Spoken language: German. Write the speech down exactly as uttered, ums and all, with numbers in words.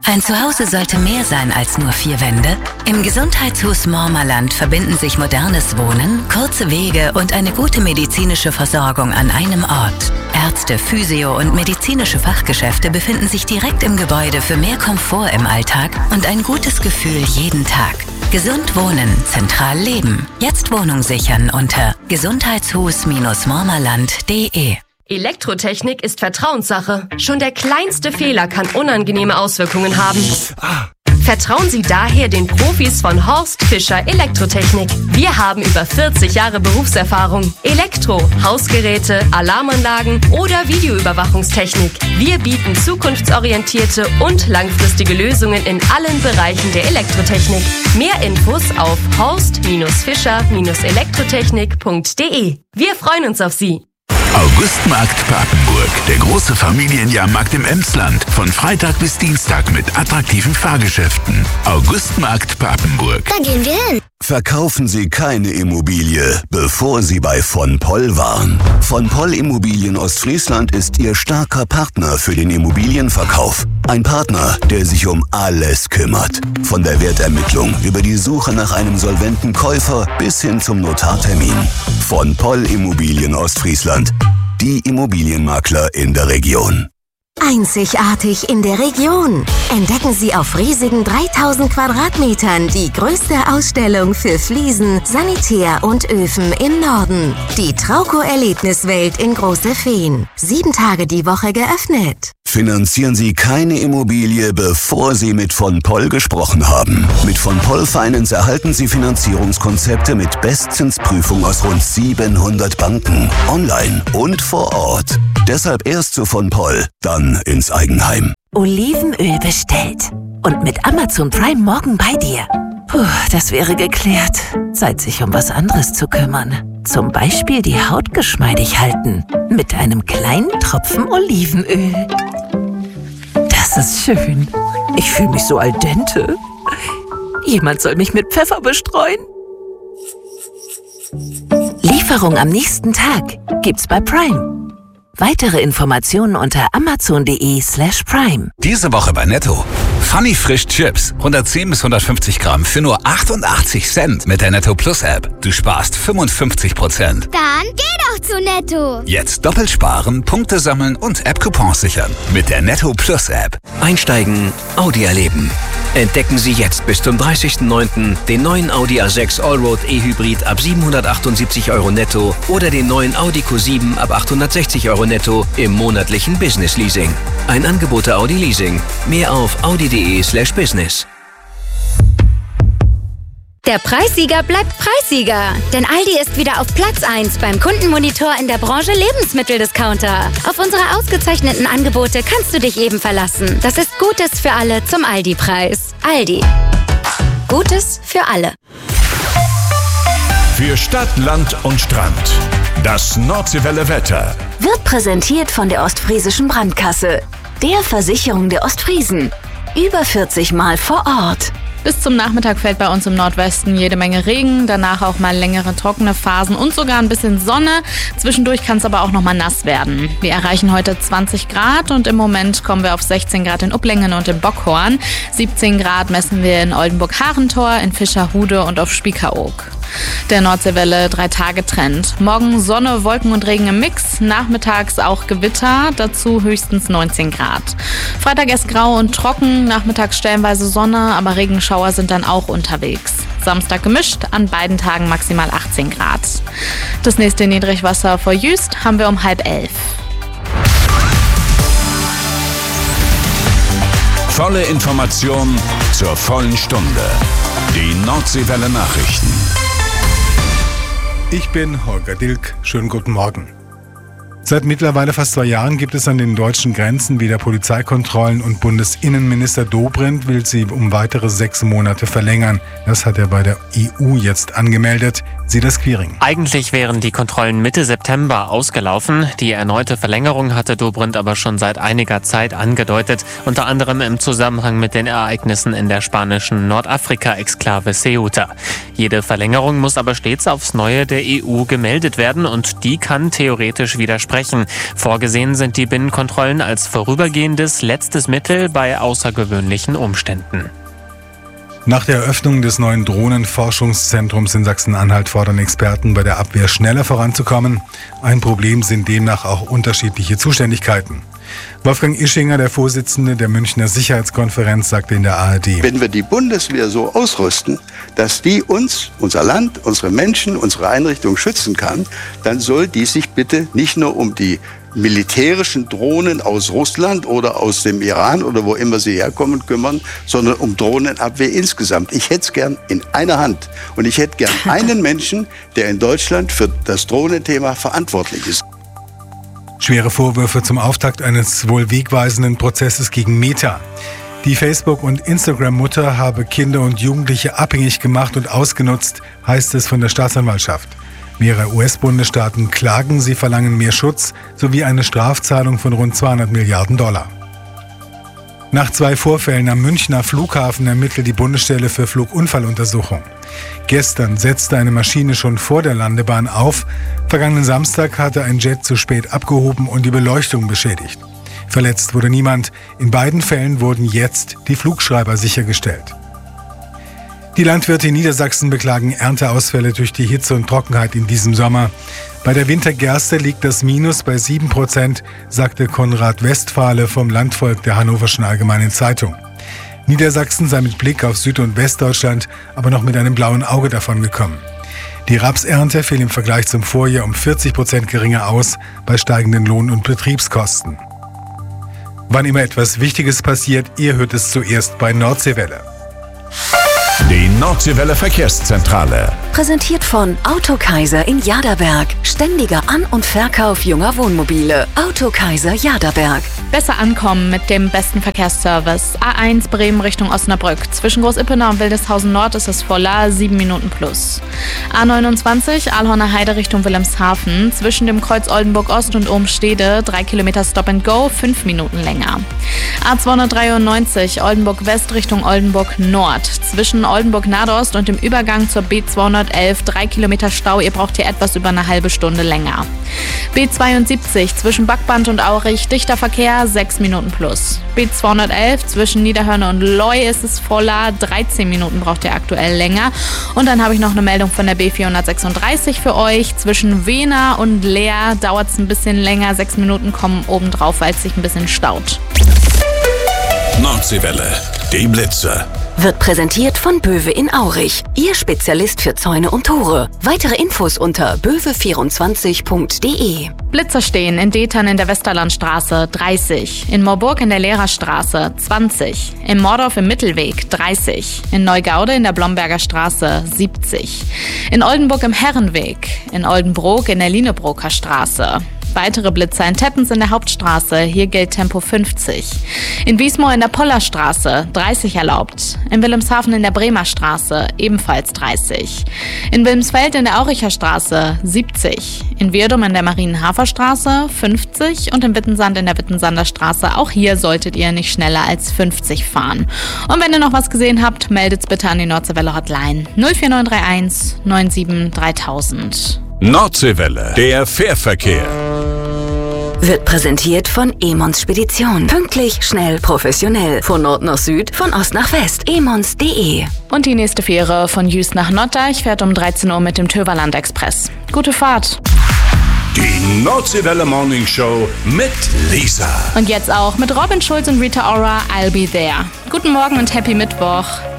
Ein Zuhause sollte mehr sein als nur vier Wände. Im Gesundheitshus Mormerland verbinden sich modernes Wohnen, kurze Wege und eine gute medizinische Versorgung an einem Ort. Ärzte, Physio- und medizinische Fachgeschäfte befinden sich direkt im Gebäude für mehr Komfort im Alltag und ein gutes Gefühl jeden Tag. Gesund wohnen, zentral leben. Jetzt Wohnung sichern unter gesundheitshus mormerland punkt de. Elektrotechnik ist Vertrauenssache. Schon der kleinste Fehler kann unangenehme Auswirkungen haben. Vertrauen Sie daher den Profis von Horst Fischer Elektrotechnik. Wir haben über vierzig Jahre Berufserfahrung. Elektro, Hausgeräte, Alarmanlagen oder Videoüberwachungstechnik. Wir bieten zukunftsorientierte und langfristige Lösungen in allen Bereichen der Elektrotechnik. Mehr Infos auf horst fischer elektrotechnik punkt de. Wir freuen uns auf Sie. Augustmarkt Papenburg, der große Familienjahrmarkt im Emsland. Von Freitag bis Dienstag mit attraktiven Fahrgeschäften. Augustmarkt Papenburg. Da gehen wir hin. Verkaufen Sie keine Immobilie, bevor Sie bei von Poll waren. Von Poll Immobilien Ostfriesland ist Ihr starker Partner für den Immobilienverkauf. Ein Partner, der sich um alles kümmert. Von der Wertermittlung über die Suche nach einem solventen Käufer bis hin zum Notartermin. Von Poll Immobilien Ostfriesland. Die Immobilienmakler in der Region. Einzigartig in der Region. Entdecken Sie auf riesigen dreitausend Quadratmetern die größte Ausstellung für Fliesen, Sanitär und Öfen im Norden. Die Trauco-Erlebniswelt in Große Feen. Sieben Tage die Woche geöffnet. Finanzieren Sie keine Immobilie, bevor Sie mit von Poll gesprochen haben. Mit von Poll Finance erhalten Sie Finanzierungskonzepte mit Bestzinsprüfung aus rund siebenhundert Banken. Online und vor Ort. Deshalb erst zu von Poll, dann ins Eigenheim. Olivenöl bestellt. Und mit Amazon Prime morgen bei dir. Puh, das wäre geklärt. Zeit, sich um was anderes zu kümmern. Zum Beispiel die Haut geschmeidig halten. Mit einem kleinen Tropfen Olivenöl. Das ist schön. Ich fühle mich so al dente. Jemand soll mich mit Pfeffer bestreuen. Lieferung am nächsten Tag gibt's bei Prime. Weitere Informationen unter amazon.de slash prime. Diese Woche bei Netto. Funny Frisch Chips. hundertzehn bis hundertfünfzig Gramm für nur achtundachtzig Cent mit der Netto Plus App. Du sparst fünfundfünfzig Prozent. Dann geh doch zu Netto. Jetzt doppelt sparen, Punkte sammeln und App-Coupons sichern. Mit der Netto Plus App. Einsteigen, Audi erleben. Entdecken Sie jetzt bis zum dreißigsten neunten den neuen Audi A sechs Allroad E-Hybrid ab siebenhundertachtundsiebzig Euro netto oder den neuen Audi Q sieben ab achthundertsechzig Euro netto im monatlichen Business Leasing. Ein Angebot der Audi Leasing. Mehr auf audi.de slash business. Der Preissieger bleibt Preissieger, denn Aldi ist wieder auf Platz eins beim Kundenmonitor in der Branche Lebensmitteldiscounter. Auf unsere ausgezeichneten Angebote kannst du dich eben verlassen. Das ist Gutes für alle zum Aldi-Preis. Aldi. Gutes für alle. Für Stadt, Land und Strand. Das Nordseewelle Wetter. Wird präsentiert von der Ostfriesischen Brandkasse. Der Versicherung der Ostfriesen. Über vierzig Mal vor Ort. Bis zum Nachmittag fällt bei uns im Nordwesten jede Menge Regen, danach auch mal längere trockene Phasen und sogar ein bisschen Sonne. Zwischendurch kann es aber auch noch mal nass werden. Wir erreichen heute zwanzig Grad und im Moment kommen wir auf sechzehn Grad in Upplingen und in Bockhorn. siebzehn Grad messen wir in Oldenburg-Harentor, in Fischerhude und auf Spiekeroog. Der Nordseewelle drei-Tage-Trend. Morgen Sonne, Wolken und Regen im Mix, nachmittags auch Gewitter, dazu höchstens neunzehn Grad. Freitag erst grau und trocken, nachmittags stellenweise Sonne, aber Regenschauer sind dann auch unterwegs. Samstag gemischt, an beiden Tagen maximal achtzehn Grad. Das nächste Niedrigwasser vor Jüst haben wir um halb elf. Volle Information zur vollen Stunde. Die Nordseewelle Nachrichten. Ich bin Holger Dilk. Schönen guten Morgen. Seit mittlerweile fast zwei Jahren gibt es an den deutschen Grenzen wieder Polizeikontrollen und Bundesinnenminister Dobrindt will sie um weitere sechs Monate verlängern. Das hat er bei der E U jetzt angemeldet. Silas Quiring. Eigentlich wären die Kontrollen Mitte September ausgelaufen. Die erneute Verlängerung hatte Dobrindt aber schon seit einiger Zeit angedeutet, unter anderem im Zusammenhang mit den Ereignissen in der spanischen Nordafrika-Exklave Ceuta. Jede Verlängerung muss aber stets aufs Neue der E U gemeldet werden und die kann theoretisch widersprechen. sprechen. Vorgesehen sind die Binnenkontrollen als vorübergehendes letztes Mittel bei außergewöhnlichen Umständen. Nach der Eröffnung des neuen Drohnenforschungszentrums in Sachsen-Anhalt fordern Experten, bei der Abwehr schneller voranzukommen. Ein Problem sind demnach auch unterschiedliche Zuständigkeiten. Wolfgang Ischinger, der Vorsitzende der Münchner Sicherheitskonferenz, sagte in der A R D: Wenn wir die Bundeswehr so ausrüsten, dass die uns, unser Land, unsere Menschen, unsere Einrichtungen schützen kann, dann soll die sich bitte nicht nur um die militärischen Drohnen aus Russland oder aus dem Iran oder wo immer sie herkommen kümmern, sondern um Drohnenabwehr insgesamt. Ich hätte es gern in einer Hand. Und ich hätte gern einen Menschen, der in Deutschland für das Drohnenthema verantwortlich ist. Schwere Vorwürfe zum Auftakt eines wohl wegweisenden Prozesses gegen Meta. Die Facebook- und Instagram-Mutter habe Kinder und Jugendliche abhängig gemacht und ausgenutzt, heißt es von der Staatsanwaltschaft. Mehrere U S-Bundesstaaten klagen, sie verlangen mehr Schutz sowie eine Strafzahlung von rund zweihundert Milliarden Dollar. Nach zwei Vorfällen am Münchner Flughafen ermittelt die Bundesstelle für Flugunfalluntersuchung. Gestern setzte eine Maschine schon vor der Landebahn auf. Vergangenen Samstag hatte ein Jet zu spät abgehoben und die Beleuchtung beschädigt. Verletzt wurde niemand. In beiden Fällen wurden jetzt die Flugschreiber sichergestellt. Die Landwirte in Niedersachsen beklagen Ernteausfälle durch die Hitze und Trockenheit in diesem Sommer. Bei der Wintergerste liegt das Minus bei sieben Prozent, sagte Konrad Westphale vom Landvolk der Hannoverschen Allgemeinen Zeitung. Niedersachsen sei mit Blick auf Süd- und Westdeutschland aber noch mit einem blauen Auge davongekommen. Die Rapsernte fiel im Vergleich zum Vorjahr um vierzig Prozent geringer aus bei steigenden Lohn- und Betriebskosten. Wann immer etwas Wichtiges passiert, ihr hört es zuerst bei Nordseewelle. Die Nordseewelle Verkehrszentrale. Präsentiert von Autokaiser in Jaderberg. Ständiger An- und Verkauf junger Wohnmobile. Autokaiser Jaderberg. Besser ankommen mit dem besten Verkehrsservice. A eins Bremen Richtung Osnabrück. Zwischen Groß-Ippenau und Wildeshausen Nord ist es voller, sieben Minuten plus. A neunundzwanzig Ahlhorner Heide Richtung Wilhelmshaven. Zwischen dem Kreuz Oldenburg Ost und Ohmstede drei Kilometer Stop and Go, fünf Minuten länger. A zweihundertdreiundneunzig Oldenburg West Richtung Oldenburg Nord. Zwischen Oldenburg Nadost und dem Übergang zur B zweihundertelf drei Kilometer Stau. Ihr braucht hier etwas über eine halbe Stunde länger. B zweiundsiebzig zwischen Backband und Aurich dichter Verkehr, sechs Minuten plus. B zweihundertelf zwischen Niederhörne und Loy ist es voller, dreizehn Minuten braucht ihr aktuell länger. Und dann habe ich noch eine Meldung von der B vierhundertsechsunddreißig für euch. Zwischen Wehner und Leer dauert es ein bisschen länger, sechs Minuten kommen obendrauf, weil es sich ein bisschen staut. Nordseewelle, die Blitze. Wird präsentiert von Böwe in Aurich. Ihr Spezialist für Zäune und Tore. Weitere Infos unter böwe vierundzwanzig punkt de. Blitzer stehen in Detern in der Westerlandstraße dreißig, in Moorburg in der Lehrerstraße zwanzig, in Mordorf im Mittelweg dreißig, in Neugaude in der Blomberger Straße siebzig, in Oldenburg im Herrenweg, in Oldenbrook in der Lienebroker Straße. Weitere Blitzer in Tettens in der Hauptstraße, hier gilt Tempo fünfzig. In Wiesmoor in der Pollerstraße dreißig erlaubt. In Wilhelmshaven in der Bremer Straße ebenfalls dreißig. In Wilmsfeld in der Auricher Straße siebzig. In Wirdum in der Marienhaferstraße fünfzig und in Wittensand in der Wittensander Straße. Auch hier solltet ihr nicht schneller als fünfzig fahren. Und wenn ihr noch was gesehen habt, meldet's bitte an die Nordseewelle Hotline null vier neun drei eins neun sieben dreitausend. Nordseewelle, der Fährverkehr. Wird präsentiert von Emons Spedition. Pünktlich, schnell, professionell. Von Nord nach Süd, von Ost nach West. emons punkt de. Und die nächste Fähre von Jüst nach Notteich fährt um dreizehn Uhr mit dem Töverland Express. Gute Fahrt. Die Nordseewelle Morning Show mit Lisa. Und jetzt auch mit Robin Schulz und Rita Ora, I'll Be There. Guten Morgen und Happy Mittwoch.